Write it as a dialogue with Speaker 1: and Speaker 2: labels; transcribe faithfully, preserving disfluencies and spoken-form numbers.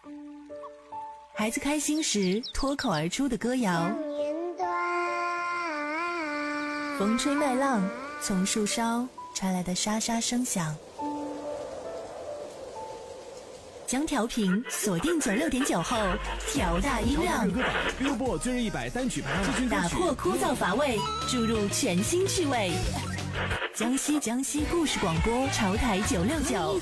Speaker 1: 孩子开心时脱口而出的歌谣，风吹麦浪，从树梢传来的沙沙声响。将调频锁定九六点九后，调大音量，
Speaker 2: Billboard 最热一百单曲排行季军歌曲，
Speaker 1: 打破枯燥乏味，注入全新趣味。江西江西故事广播，潮台九六九。